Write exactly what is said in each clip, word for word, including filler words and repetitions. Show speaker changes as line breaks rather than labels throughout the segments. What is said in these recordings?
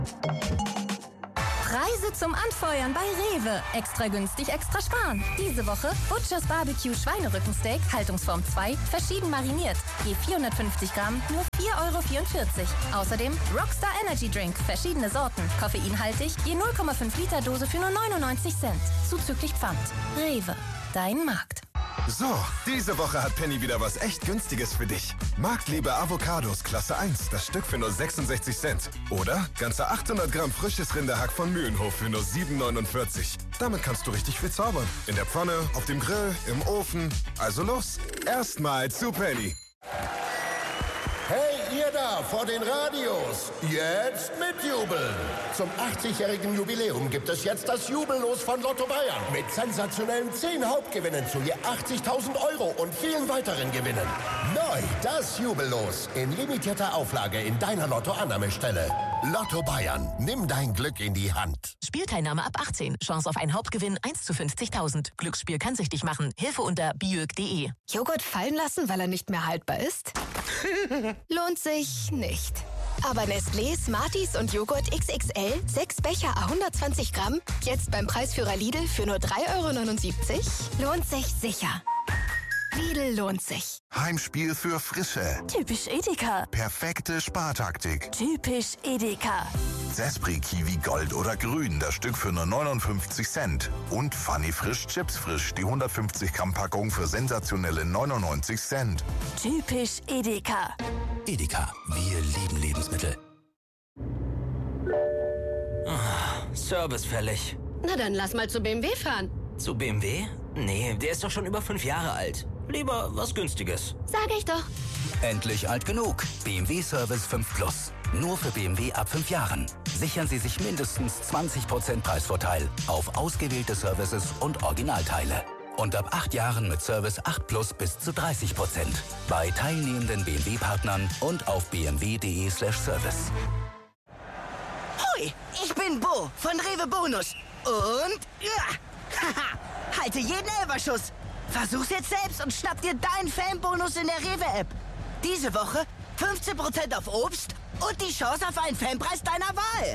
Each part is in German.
Preise zum Anfeuern bei Rewe. Extra günstig, extra sparen. Diese Woche Butchers Barbecue Schweinerückensteak, Haltungsform zwei, verschieden mariniert. Je vierhundertfünfzig Gramm, nur vier Euro vierundvierzig. Außerdem Rockstar Energy Drink, verschiedene Sorten. Koffeinhaltig, je null Komma fünf Liter Dose für nur neunundneunzig Cent. Zuzüglich Pfand. Rewe, dein Markt.
So, diese Woche hat Penny wieder was echt Günstiges für dich. Marktliebe Avocados Klasse eins, das Stück für nur sechsundsechzig Cent. Oder ganze achthundert Gramm frisches Rinderhack von Mühlenhof für nur sieben neunundvierzig. Damit kannst du richtig viel zaubern. In der Pfanne, auf dem Grill, im Ofen. Also los, erstmal zu Penny.
Hey, ihr da vor den Radios, jetzt mitjubeln. Zum achtzigjährigen Jubiläum gibt es jetzt das Jubellos von Lotto Bayern. Mit sensationellen zehn Hauptgewinnen zu je achtzigtausend Euro und vielen weiteren Gewinnen. Neu das Jubellos in limitierter Auflage in deiner Lotto-Annahmestelle. Lotto Bayern, nimm dein Glück in die Hand.
Spielteilnahme ab achtzehn. Chance auf einen Hauptgewinn eins zu fünfzigtausend. Glücksspiel kann süchtig machen. Hilfe unter biög punkt de.
Joghurt fallen lassen, weil er nicht mehr haltbar ist? Lohnt sich nicht. Aber Nestlé, Smarties und Joghurt X X L, sechs Becher à hundertzwanzig Gramm, jetzt beim Preisführer Lidl für nur drei Euro neunundsiebzig? Lohnt sich sicher. Lidl lohnt sich.
Heimspiel für Frische.
Typisch Edeka.
Perfekte Spartaktik.
Typisch Edeka.
Sespri Kiwi Gold oder Grün, das Stück für nur neunundfünfzig Cent. Und Funny Frisch Chips Frisch, die hundertfünfzig Gramm Packung für sensationelle neunundneunzig Cent.
Typisch Edeka.
Edeka, wir lieben Lebensmittel. Oh, Service fällig.
Na dann lass mal zu B M W fahren.
Zu B M W? Nee, der ist doch schon über fünf Jahre alt. Lieber was Günstiges.
Sag ich doch.
Endlich alt genug. B M W Service fünf Plus. Nur für B M W ab fünf Jahren. Sichern Sie sich mindestens zwanzig Prozent Preisvorteil auf ausgewählte Services und Originalteile. Und ab acht Jahren mit Service acht Plus bis zu dreißig Prozent. Bei teilnehmenden B M W-Partnern und auf b m w punkt de slash service.
Hoi, ich bin Bo von Rewe Bonus. Und ja, haha, halte jeden Elferschuss. Versuch's jetzt selbst und schnapp dir deinen Fanbonus in der Rewe-App. Diese Woche fünfzehn Prozent auf Obst und die Chance auf einen Fanpreis deiner Wahl.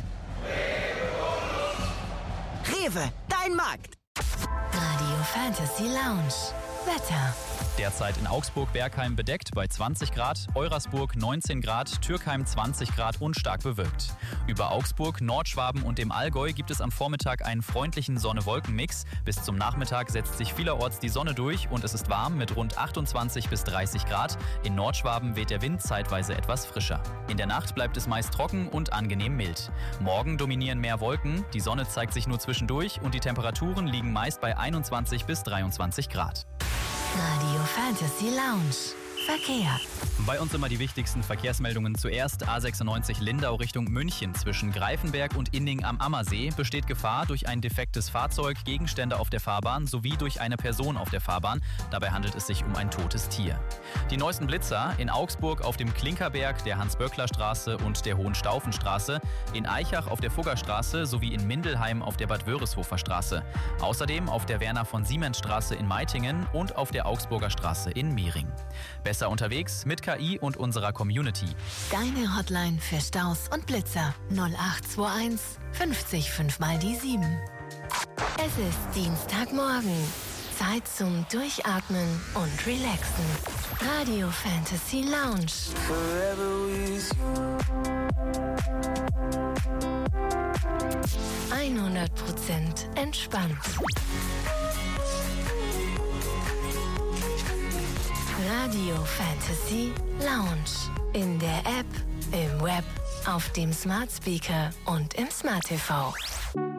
Rewe, dein Markt.
Radio Fantasy Lounge. Wetter.
Derzeit in Augsburg-Bergheim bedeckt bei zwanzig Grad, Eurasburg neunzehn Grad, Türkheim zwanzig Grad und stark bewölkt. Über Augsburg, Nordschwaben und dem Allgäu gibt es am Vormittag einen freundlichen Sonne-Wolken-Mix. Bis zum Nachmittag setzt sich vielerorts die Sonne durch und es ist warm mit rund achtundzwanzig bis dreißig Grad. In Nordschwaben weht der Wind zeitweise etwas frischer. In der Nacht bleibt es meist trocken und angenehm mild. Morgen dominieren mehr Wolken, die Sonne zeigt sich nur zwischendurch und die Temperaturen liegen meist bei einundzwanzig bis dreiundzwanzig Grad.
Radio Fantasy Lounge. Verkehr.
Bei uns immer die wichtigsten Verkehrsmeldungen. Zuerst A sechsundneunzig Lindau Richtung München. Zwischen Greifenberg und Inning am Ammersee besteht Gefahr durch ein defektes Fahrzeug, Gegenstände auf der Fahrbahn sowie durch eine Person auf der Fahrbahn. Dabei handelt es sich um ein totes Tier. Die neuesten Blitzer in Augsburg auf dem Klinkerberg, der Hans-Böckler-Straße und der Hohenstaufenstraße, in Eichach auf der Fuggerstraße sowie in Mindelheim auf der Bad Wörishofer Straße. Außerdem auf der Werner-von-Siemens-Straße in Meitingen und auf der Augsburger Straße in Mehring. Besser unterwegs mit K I und unserer Community.
Deine Hotline für Staus und Blitzer null acht zwei eins fünfzig fünf mal die sieben. Es ist Dienstagmorgen. Zeit zum Durchatmen und Relaxen. Radio Fantasy Lounge. hundert Prozent entspannt. Radio Fantasy Lounge. In der App, im Web, auf dem Smart Speaker und im Smart T V.